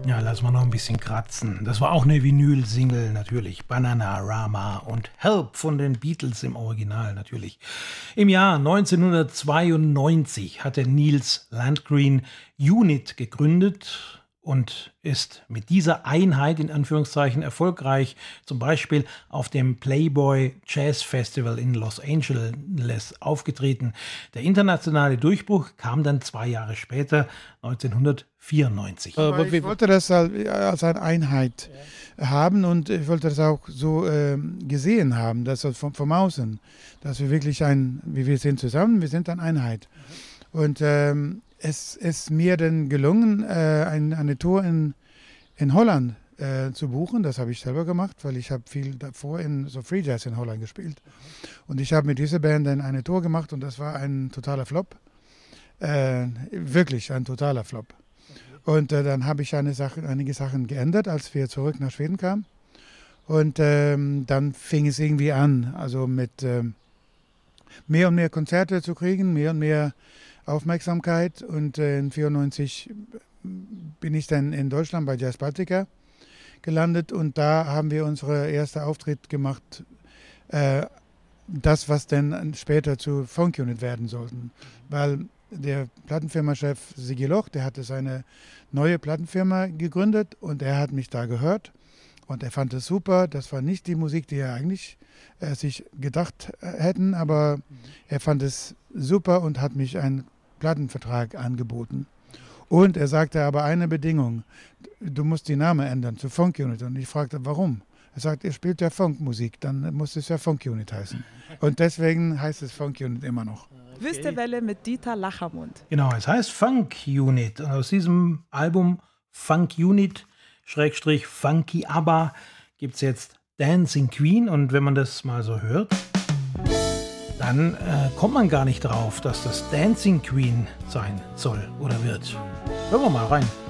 Ja, lass mal noch ein bisschen kratzen. Das war auch eine Vinyl-Single natürlich. Bananarama und Help von den Beatles im Original natürlich. Im Jahr 1992 hatte Niels Landgren Unit gegründet und ist mit dieser Einheit in Anführungszeichen erfolgreich, zum Beispiel auf dem Playboy Jazz Festival in Los Angeles aufgetreten. Der internationale Durchbruch kam dann 2 Jahre später, 1994. Aber ich wollte das als eine Einheit haben und ich wollte das auch so gesehen haben, dass vom Außen, dass wir wirklich wir sind zusammen, wir sind eine Einheit. Und es ist mir dann gelungen, eine Tour in Holland zu buchen. Das habe ich selber gemacht, weil ich habe viel davor in so Free Jazz in Holland gespielt. Und ich habe mit dieser Band dann eine Tour gemacht und das war ein totaler Flop. Wirklich ein totaler Flop. Und dann habe ich einige Sachen geändert, als wir zurück nach Schweden kamen. Und dann fing es irgendwie an, also mit mehr und mehr Konzerte zu kriegen, mehr und mehr Aufmerksamkeit. Und in 1994 bin ich dann in Deutschland bei Jazz Baltica gelandet und da haben wir unseren ersten Auftritt gemacht, das, was dann später zu Funk Unit werden sollten. Weil der Plattenfirmenchef Sigi Loch, der hatte seine neue Plattenfirma gegründet und er hat mich da gehört und er fand es super. Das war nicht die Musik, die er eigentlich sich gedacht hätten, aber er fand es super und hat mich einen Plattenvertrag angeboten. Und er sagte aber eine Bedingung, du musst die Namen ändern zu Funk Unit. Und ich fragte, warum? Er sagt, ihr spielt ja Funkmusik, dann muss es ja Funk Unit heißen. Und deswegen heißt es Funk Unit immer noch. Wüstewelle mit Dieter Lachermund. Genau, es heißt Funk Unit. Und aus diesem Album Funk Unit / Funky ABBA gibt es jetzt Dancing Queen. Und wenn man das mal so hört, dann kommt man gar nicht drauf, dass das Dancing Queen sein soll oder wird. Hören wir mal rein.